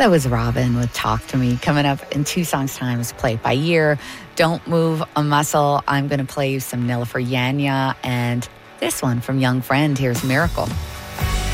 That was Robin with Talk to Me. Coming up in 2 songs' time is Play It By Ear. Don't Move a Muscle. I'm going to play you some Nilüfer Yanya and this one from Young Friend. Here's Miracle.